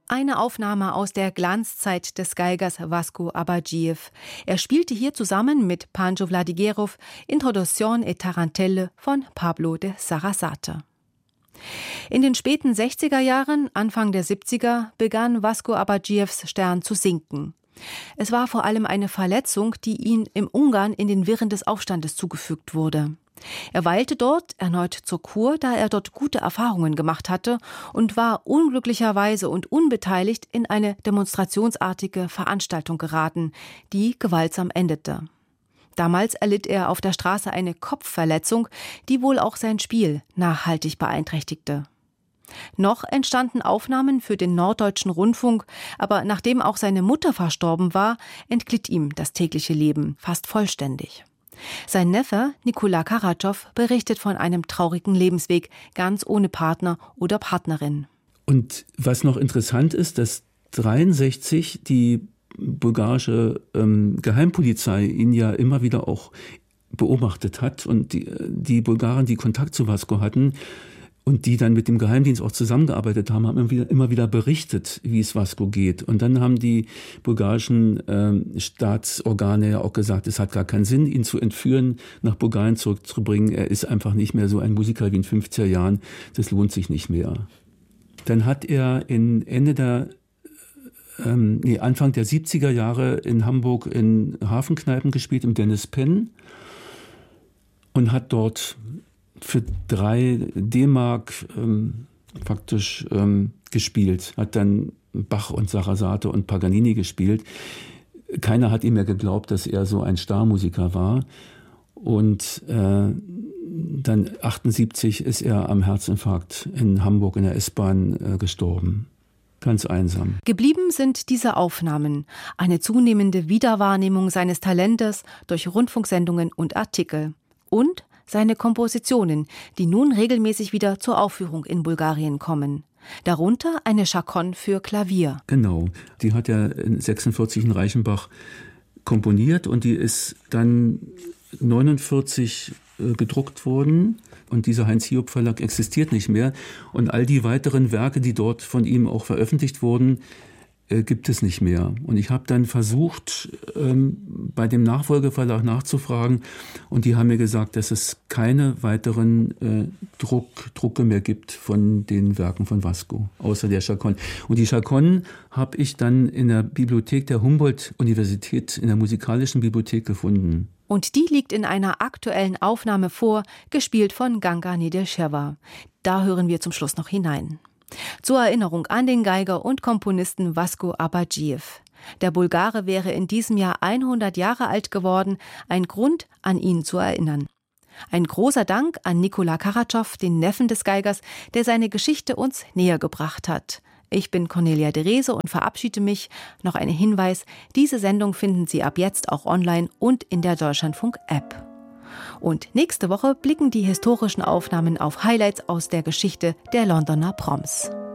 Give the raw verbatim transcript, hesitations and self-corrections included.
Eine Aufnahme aus der Glanzzeit des Geigers Vasco Abadjiev. Er spielte hier zusammen mit Pancho Vladigerov Introduzione e Tarantelle von Pablo de Sarasate. In den späten sechziger Jahren, Anfang der siebziger, begann Vasco Abadjievs Stern zu sinken. Es war vor allem eine Verletzung, die ihm im Ungarn in den Wirren des Aufstandes zugefügt wurde. Er weilte dort erneut zur Kur, da er dort gute Erfahrungen gemacht hatte und war unglücklicherweise und unbeteiligt in eine demonstrationsartige Veranstaltung geraten, die gewaltsam endete. Damals erlitt er auf der Straße eine Kopfverletzung, die wohl auch sein Spiel nachhaltig beeinträchtigte. Noch entstanden Aufnahmen für den Norddeutschen Rundfunk, aber nachdem auch seine Mutter verstorben war, entglitt ihm das tägliche Leben fast vollständig. Sein Neffe Nikola Karatschov berichtet von einem traurigen Lebensweg, ganz ohne Partner oder Partnerin. Und was noch interessant ist, dass dreiundsechzig die bulgarische ähm, Geheimpolizei ihn ja immer wieder auch beobachtet hat und die, die Bulgaren, die Kontakt zu Vasco hatten und die dann mit dem Geheimdienst auch zusammengearbeitet haben, haben immer wieder, immer wieder berichtet, wie es Vasco geht. Und dann haben die bulgarischen ähm, Staatsorgane ja auch gesagt, es hat gar keinen Sinn, ihn zu entführen, nach Bulgarien zurückzubringen. Er ist einfach nicht mehr so ein Musiker wie in fünfziger Jahren. Das lohnt sich nicht mehr. Dann hat er in Ende der ähm, nee, Anfang der siebziger Jahre in Hamburg in Hafenkneipen gespielt, im Dennis Penn, und hat dort für drei D-Mark ähm, faktisch ähm, gespielt. Hat dann Bach und Sarasate und Paganini gespielt. Keiner hat ihm mehr geglaubt, dass er so ein Starmusiker war. Und äh, dann achtundsiebzig ist er am Herzinfarkt in Hamburg in der S-Bahn äh, gestorben. Ganz einsam. Geblieben sind diese Aufnahmen, eine zunehmende Wiederwahrnehmung seines Talentes durch Rundfunksendungen und Artikel. Und seine Kompositionen, die nun regelmäßig wieder zur Aufführung in Bulgarien kommen. Darunter eine Chaconne für Klavier. Genau, die hat er in sechsundvierzig in Reichenbach komponiert und die ist dann neunundvierzig äh, gedruckt worden. Und dieser Heinz-Hiob-Verlag existiert nicht mehr. Und all die weiteren Werke, die dort von ihm auch veröffentlicht wurden, äh, gibt es nicht mehr. Und ich habe dann versucht, ähm, bei dem Nachfolgeverlag nachzufragen. Und die haben mir gesagt, dass es keine weiteren äh, Druck, Drucke mehr gibt von den Werken von Vasco, außer der Chaconne. Und die Chaconne habe ich dann in der Bibliothek der Humboldt-Universität, in der musikalischen Bibliothek gefunden. Und die liegt in einer aktuellen Aufnahme vor, gespielt von Ganga Nedelcheva. Da hören wir zum Schluss noch hinein. Zur Erinnerung an den Geiger und Komponisten Vasco Abadjiev. Der Bulgare wäre in diesem Jahr hundert Jahre alt geworden, ein Grund, an ihn zu erinnern. Ein großer Dank an Nikola Karatschov, den Neffen des Geigers, der seine Geschichte uns näher gebracht hat. Ich bin Cornelia Derese und verabschiede mich. Noch ein Hinweis, diese Sendung finden Sie ab jetzt auch online und in der Deutschlandfunk-App. Und nächste Woche blicken die historischen Aufnahmen auf Highlights aus der Geschichte der Londoner Proms.